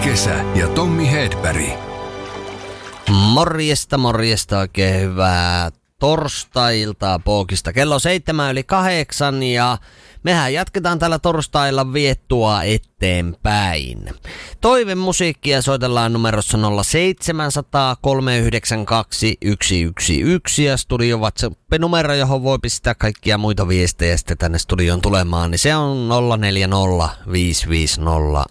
Kesä ja Tommi Hedberg. Morjesta, oikein hyvää torstai-iltaa Pookista. Kello 7:08 ja mehän jatketaan tällä torstailla viettua eteenpäin. Toivemusiikkia soitellaan numerossa 0700 392 111 ja studio WhatsApp-numero, johon voi pistää kaikkia muita viestejä sitten tänne studioon tulemaan, niin se on 040 550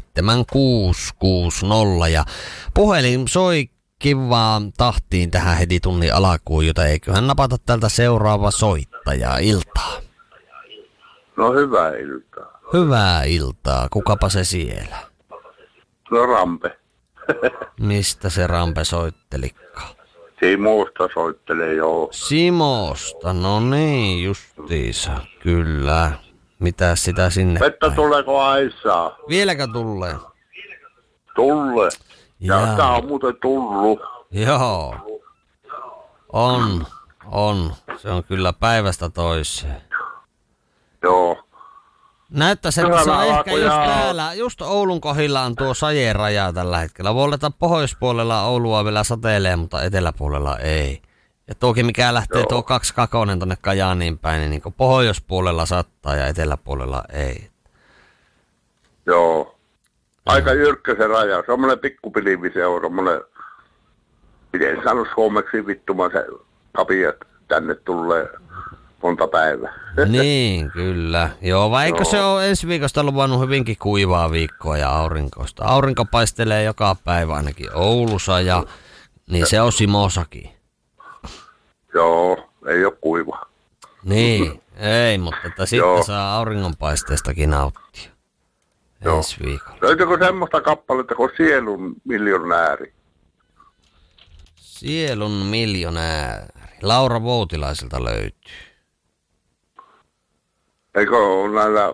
7660 ja puhelin soi kivaan tahtiin tähän heti tunnin alkuun, jota eiköhän napata tältä seuraava soittaja. Iltaa. No hyvää iltaa. Hyvää iltaa. Kukapa se siellä? No Rampe. Mistä se Rampe soittelikaan? Simosta soittelee joo. Simosta, no niin, justiinsa, kyllä. Mitä sitä sinne Vettä päin? tuleeko aisaa? Vieläkö tulee? Tulle. Ja Jaa. tää on muuten tullut. Joo. On. Se on kyllä päivästä toiseen. Joo. Näyttäisi, että se on Täällä ehkä alkoi just ja- täällä, just Oulun kohdilla on tuo sajeen raja tällä hetkellä. Voi olla, pohjoispuolella Oulua vielä satelee, mutta eteläpuolella ei. Ja tuokin mikä lähtee tuo 2-2 tonne Kajaaniin päin, niin kuin pohjoispuolella sattaa ja eteläpuolella ei. Joo. Aika jyrkkä se raja. Semmoinen pikkupilvi se on. Semmoinen, miten sano suomeksi vittuma se kapia tänne tulee monta päivää. Niin, kyllä. Joo, vai eikö se ole ensi viikosta luvannut hyvinkin kuivaa viikkoa ja aurinkoista? Aurinko paistelee joka päivä ainakin Oulussa ja niin se on Simossakin. Joo, ei ole kuiva. Niin, ei, mutta että sitten Joo. saa auringonpaisteestakin nauttia. Joo. Ensi viikolla. Löytyykö semmoista kappaletta kuin Sielun miljonääri? Sielun miljonääri. Laura Voutilaiselta löytyy. Eikö ole näillä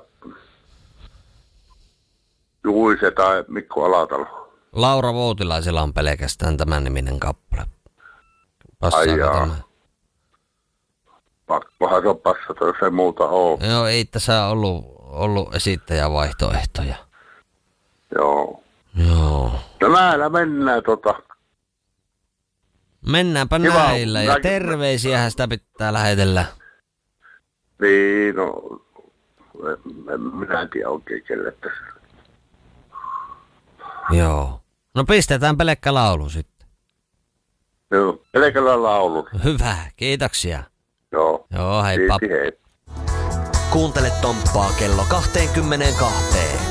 Juise tai Mikko Alatalo? Laura Voutilaisella on pelkästään tämän niminen kappale. Ai Passaako jaa. tämä? Pakkohan se on passata, jos ei muuta ole. Joo, ei tässä ollut esittäjävaihtoehtoja. Joo. Joo. No näillä mennään Mennäänpä Kiva. näillä ja terveisiähän sitä pitää lähetellä. Niin, no, en minä tiedä oikein kelle tässä. Joo. No pistetään pelkkä laulu sitten. Joo, pelkällä laulun. Hyvä, kiitoksia. Joo. Joo, heippa. Kiitos, hei. Kuuntele Tomppaa kello 22.